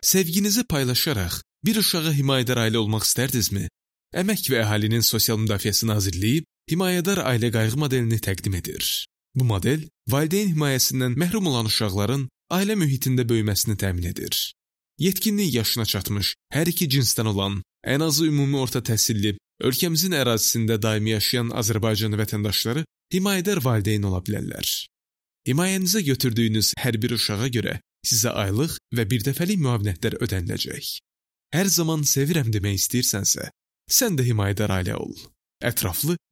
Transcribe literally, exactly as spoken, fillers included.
Sevginizi paylaşaraq bir uşağa himayədar ailə olmaq istərdinizmi? Əmək və Əhalinin Sosial Müdafiəsi Nazirliyi himayədar ailə qayğı modelini təqdim edir. Bu model valideyn himayəsindən məhrum olan uşaqların ailə mühitində böyüməsini təmin edir. Yetkinlik yaşına çatmış, hər iki cinsdən olan, ən azı ümumi orta təhsilli, ölkəmizin ərazisində daimi yaşayan Azərbaycan vətəndaşları himayədar valideyn ola bilərlər. Himayənizə götürdüyünüz hər bir uşağa görə sizə aylıq və birdəfəlik müavinətlər ödəniləcək. Hər zaman sevirəm demək istəyirsənsə, sən də himayədar ailə ol. Ətraflı